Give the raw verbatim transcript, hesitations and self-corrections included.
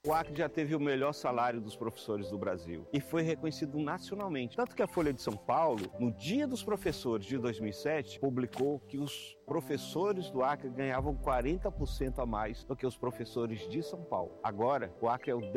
O Acre já teve o melhor salário dos professores do Brasil e foi reconhecido nacionalmente. Tanto que a Folha de São Paulo, no Dia dos Professores de dois mil e sete, publicou que os professores do Acre ganhavam quarenta por cento a mais do que os professores de São Paulo. Agora, o Acre é o